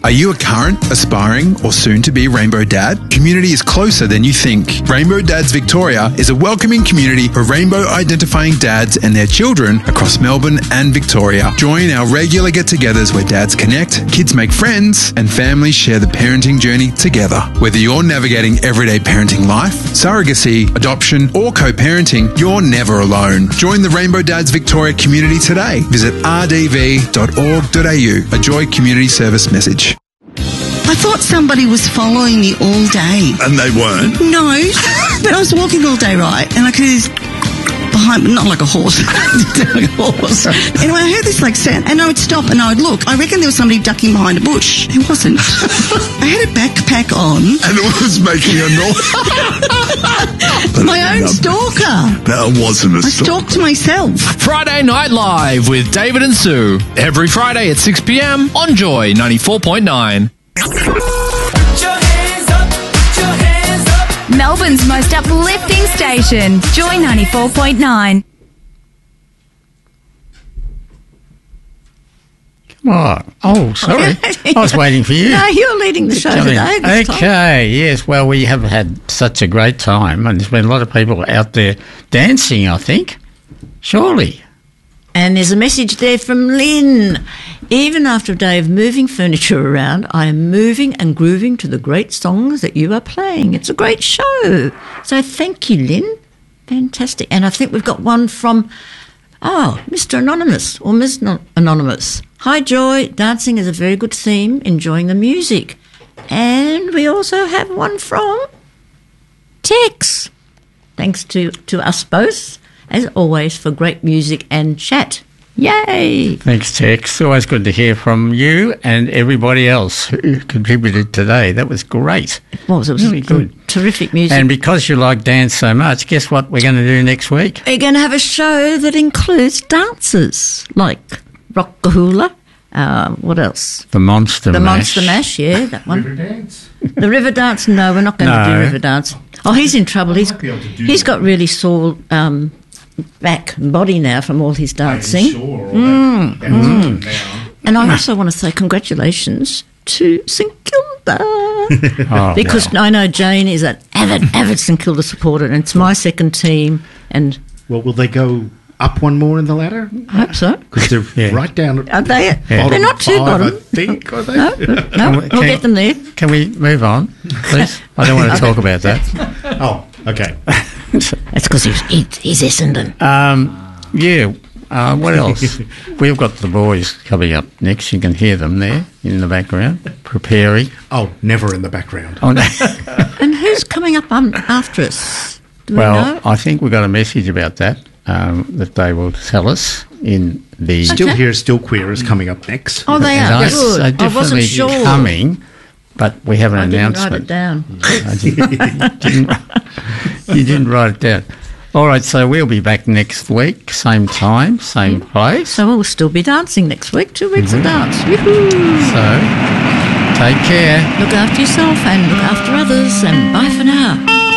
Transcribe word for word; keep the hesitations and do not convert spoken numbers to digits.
Are you a current, aspiring, or soon-to-be Rainbow Dad? Community is closer than you think. Rainbow Dads Victoria is a welcoming community for rainbow-identifying dads and their children across Melbourne and Victoria. Join our regular get-togethers where dads connect, kids make friends, and families share the parenting journey together. Whether you're navigating everyday parenting life, surrogacy, adoption, or co-parenting, you're never alone. Join the Rainbow Dads Victoria community today. Visit r d v dot org dot a u. A Joy Community Service message. I thought somebody was following me all day. And they weren't? No, but I was walking all day, right? And I could hear this behind me, not like a horse, like a horse. Anyway, I heard this like sound, and I would stop and I would look. I reckon there was somebody ducking behind a bush. It wasn't. I had a backpack on. And it was making a noise. My own stalker. That wasn't a I stalker. stalked myself. Friday Night Live with David and Sue. Every Friday at six p m on Joy ninety-four point nine. Melbourne's most uplifting station, Joy ninety-four point nine. Come on. Oh, sorry. I was waiting for you. No, you're leading the show today. this time. Okay, yes. Well, we have had such a great time, and there's been a lot of people out there dancing, I think. Surely. And there's a message there from Lynn. Even after a day of moving furniture around, I am moving and grooving to the great songs that you are playing. It's a great show. So thank you, Lynn. Fantastic. And I think we've got one from, oh, Mister Anonymous or Miss No- Anonymous. Hi, Joy. Dancing is a very good theme. Enjoying the music. And we also have one from Tex. Thanks to, to us both, as always, for great music and chat. Yay! Thanks, Tex. Always good to hear from you and everybody else who contributed today. That was great. It was. It was really good. Terrific music. And because you like dance so much, guess what we're going to do next week? We're going to have a show that includes dances like Rockahula. Uh, what else? The Monster the Mash. The Monster Mash, yeah, that one. River dance? The River Dance, no, we're not going No. to do River Dance. Oh, he's in trouble. He's He's got really sore um, back and body now from all his dancing. Sure, Mm, that, mm. Down. And I also want to say congratulations to St Kilda. Oh, because wow. I know Jane is an avid, avid St Kilda supporter, and it's my second team, and Well, will they go up one more in the ladder? I hope so. Because they're Yeah. right down at Are they? Yeah. They're not too five, bottom. I think, are they? No, no, we- we'll get them there. Can we move on, please? I don't want to talk about that. Oh, okay. That's because he's, he, he's Essendon. Um, yeah, uh, what else? We've got the boys coming up next. You can hear them there in the background, preparing. Oh, never in the background. Oh, no. And who's coming up on, after us? Do we Well, know? I think we got a message about that, um, that they will tell us in the... Still Okay. Here, Still Queer is coming up next. Oh, they And are. I- Good. so I definitely wasn't sure. coming, but we have an I didn't write announcement. it down. I didn't, didn't, you didn't write it down. All right, so we'll be back next week, same time, same place. So we'll still be dancing next week. Two weeks of dance. Yoo-hoo. So, take care. Look after yourself and look after others, and bye for now.